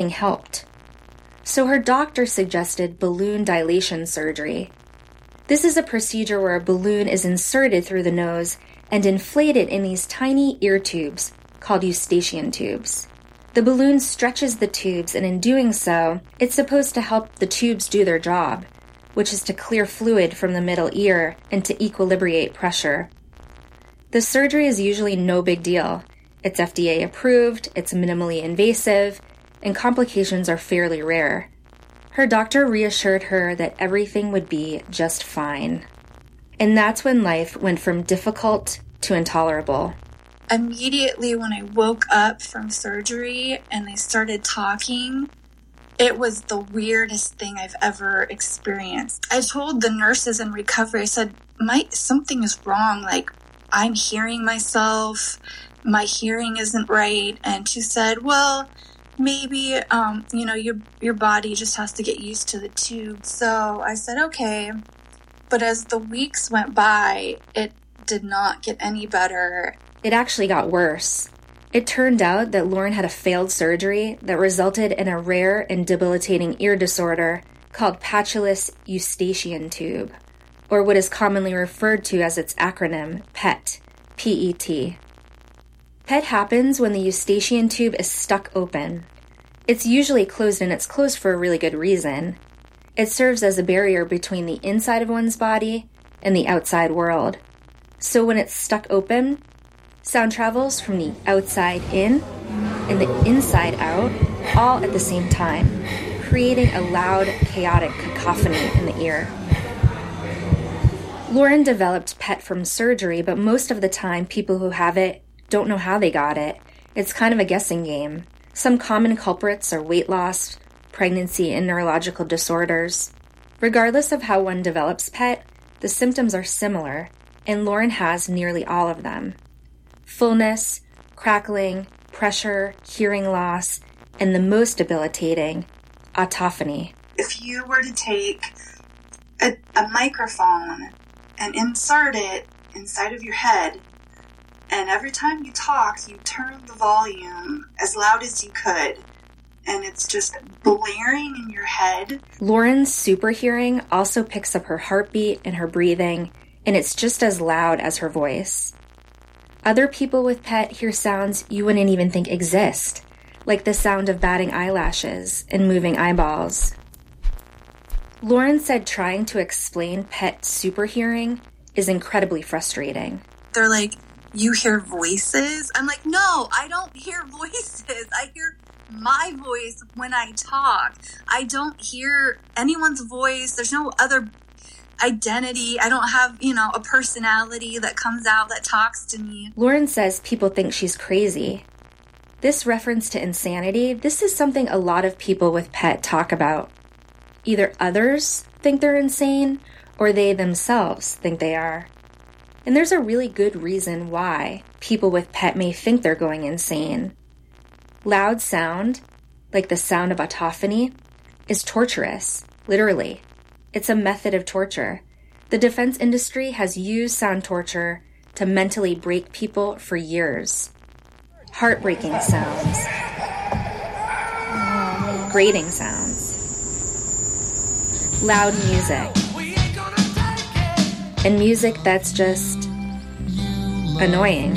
nothing helped. So her doctor suggested balloon dilation surgery. This is a procedure where a balloon is inserted through the nose and inflated in these tiny ear tubes called eustachian tubes. The balloon stretches the tubes, and in doing so, it's supposed to help the tubes do their job, which is to clear fluid from the middle ear and to equilibrate pressure. The surgery is usually no big deal. It's FDA approved, it's minimally invasive, and complications are fairly rare. Her doctor reassured her that everything would be just fine. And that's when life went from difficult to intolerable. Immediately when I woke up from surgery and they started talking, it was the weirdest thing I've ever experienced. I told the nurses in recovery, I said, something is wrong. Like, I'm hearing myself. My hearing isn't right. And she said, well, maybe, your body just has to get used to the tube. So I said, okay. But as the weeks went by, it did not get any better. It actually got worse. It turned out that Lauren had a failed surgery that resulted in a rare and debilitating ear disorder called patulous eustachian tube, or what is commonly referred to as its acronym, PET, P-E-T. PET happens when the eustachian tube is stuck open. It's usually closed, and it's closed for a really good reason. It serves as a barrier between the inside of one's body and the outside world. So when it's stuck open, sound travels from the outside in and the inside out, all at the same time, creating a loud, chaotic cacophony in the ear. Lauren developed PET from surgery, but most of the time, people who have it don't know how they got it. It's kind of a guessing game. Some common culprits are weight loss, pregnancy, and neurological disorders. Regardless of how one develops PET, the symptoms are similar, and Lauren has nearly all of them. Fullness, crackling, pressure, hearing loss, and the most debilitating, autophony. If you were to take a microphone and insert it inside of your head, and every time you talk, you turn the volume as loud as you could, and it's just blaring in your head. Lauren's super hearing also picks up her heartbeat and her breathing, and it's just as loud as her voice. Other people with PET hear sounds you wouldn't even think exist, like the sound of batting eyelashes and moving eyeballs. Lauren said trying to explain PET super hearing is incredibly frustrating. They're like, you hear voices? I'm like, no, I don't hear voices. I hear my voice when I talk. I don't hear anyone's voice. There's no other identity. I don't have, a personality that comes out that talks to me. Lauren says people think she's crazy. This reference to insanity, this is something a lot of people with PET talk about. Either others think they're insane, or they themselves think they are. And there's a really good reason why people with PET may think they're going insane. Loud sound, like the sound of autophony, is torturous, literally. It's a method of torture. The defense industry has used sound torture to mentally break people for years. Heartbreaking sounds. Grating sounds. Loud music. And music that's just annoying.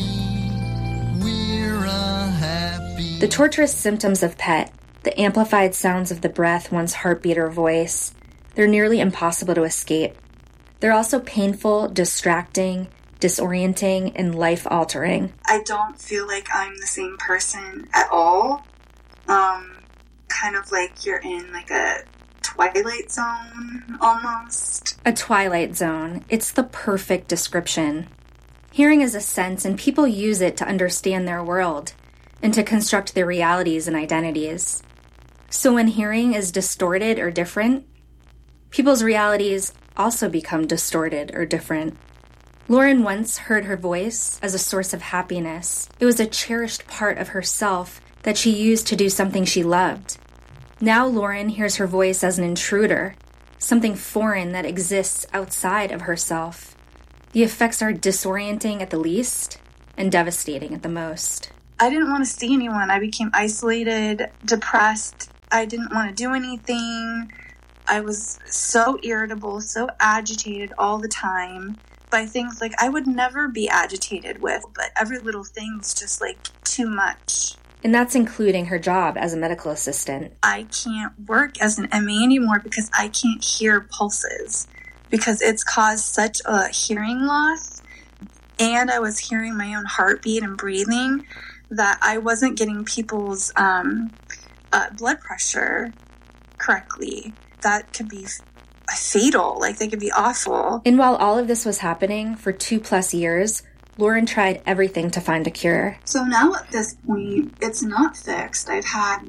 The torturous symptoms of PET, the amplified sounds of the breath, one's heartbeat or voice, they're nearly impossible to escape. They're also painful, distracting, disorienting, and life-altering. I don't feel like I'm the same person at all. Kind of like you're in like a twilight zone, almost. A twilight zone. It's the perfect description. Hearing is a sense, and people use it to understand their world and to construct their realities and identities. So when hearing is distorted or different, people's realities also become distorted or different. Lauren once heard her voice as a source of happiness. It was a cherished part of herself that she used to do something she loved. Now Lauren hears her voice as an intruder, something foreign that exists outside of herself. The effects are disorienting at the least and devastating at the most. I didn't want to see anyone. I became isolated, depressed. I didn't want to do anything. I was so irritable, so agitated all the time by things like I would never be agitated with, but every little thing was just like too much. And that's including her job as a medical assistant. I can't work as an MA anymore because I can't hear pulses because it's caused such a hearing loss. And I was hearing my own heartbeat and breathing that I wasn't getting people's blood pressure correctly. That could be fatal. Like, they could be awful. And while all of this was happening for 2+ years, Lauren tried everything to find a cure. So now at this point, it's not fixed. I've had,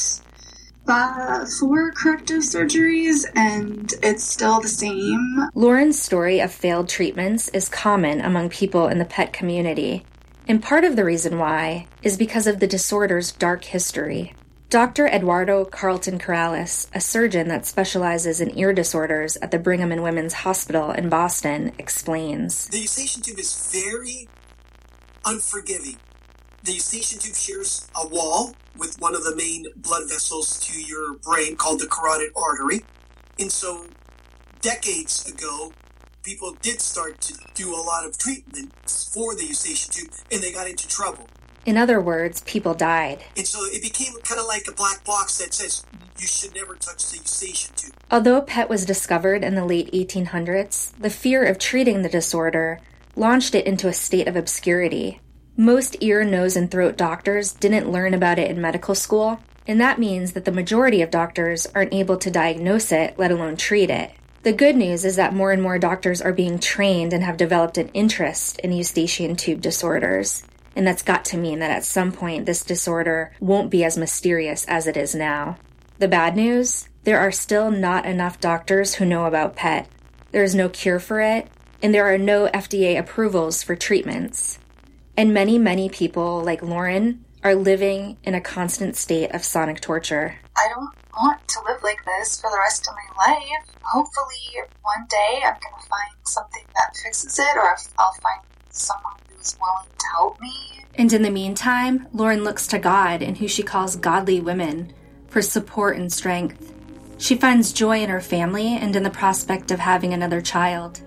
4 corrective surgeries, and it's still the same. Lauren's story of failed treatments is common among people in the pet community. And part of the reason why is because of the disorder's dark history. Dr. Eduardo Carlton Corrales, a surgeon that specializes in ear disorders at the Brigham and Women's Hospital in Boston, explains. The eustachian tube is very unforgiving. The eustachian tube shares a wall with one of the main blood vessels to your brain called the carotid artery. And so decades ago, people did start to do a lot of treatments for the eustachian tube, and they got into trouble. In other words, people died. And so it became kind of like a black box that says you should never touch the eustachian tube. Although PET was discovered in the late 1800s, the fear of treating the disorder launched it into a state of obscurity. Most ear, nose, and throat doctors didn't learn about it in medical school, and that means that the majority of doctors aren't able to diagnose it, let alone treat it. The good news is that more and more doctors are being trained and have developed an interest in eustachian tube disorders. And that's got to mean that at some point this disorder won't be as mysterious as it is now. The bad news? There are still not enough doctors who know about PET. There is no cure for it, and there are no FDA approvals for treatments. And many, many people, like Lauren, are living in a constant state of sonic torture. I don't want to live like this for the rest of my life. Hopefully one day I'm going to find something that fixes it, or I'll find someone who's willing to help me. And in the meantime, Lauren looks to God and who she calls godly women for support and strength. She finds joy in her family and in the prospect of having another child.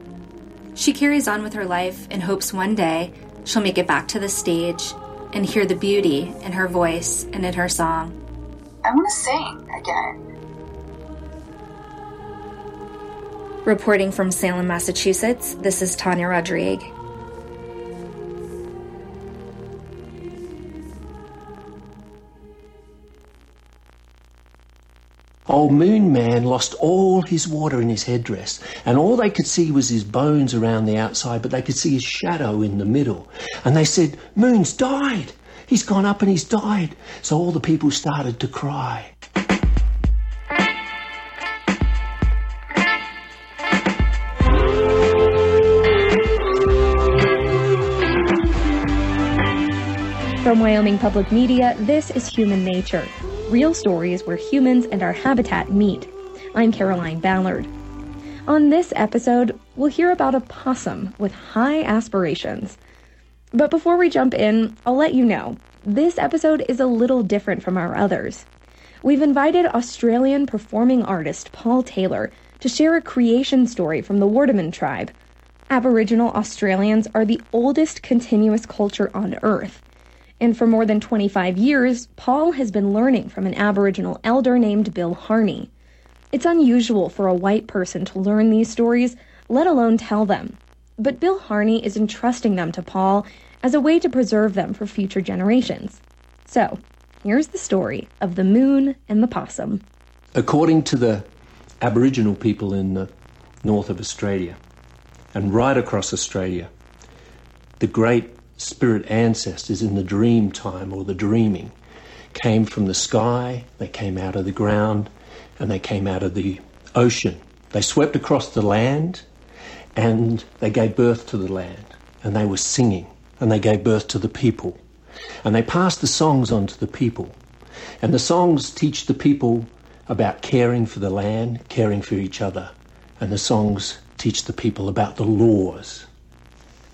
She carries on with her life and hopes one day she'll make it back to the stage and hear the beauty in her voice and in her song. I want to sing again. Reporting from Salem, Massachusetts, this is Tanya Rodrigue. Old Moon Man lost all his water in his headdress, and all they could see was his bones around the outside, but they could see his shadow in the middle. And they said, Moon's died. He's gone up and he's died. So all the people started to cry. From Wyoming Public Media, this is Human Nature. Real stories where humans and our habitat meet. I'm Caroline Ballard. On this episode, we'll hear about a possum with high aspirations. But before we jump in, I'll let you know, this episode is a little different from our others. We've invited Australian performing artist Paul Taylor to share a creation story from the Wardaman tribe. Aboriginal Australians are the oldest continuous culture on Earth. And for more than 25 years, Paul has been learning from an Aboriginal elder named Bill Harney. It's unusual for a white person to learn these stories, let alone tell them. But Bill Harney is entrusting them to Paul as a way to preserve them for future generations. So, here's the story of the moon and the possum. According to the Aboriginal people in the north of Australia, and right across Australia, the great spirit ancestors in the dream time, or the dreaming, came from the sky, they came out of the ground, and they came out of the ocean. They swept across the land, and they gave birth to the land, and they were singing, and they gave birth to the people. And they passed the songs on to the people. And the songs teach the people about caring for the land, caring for each other. And the songs teach the people about the laws.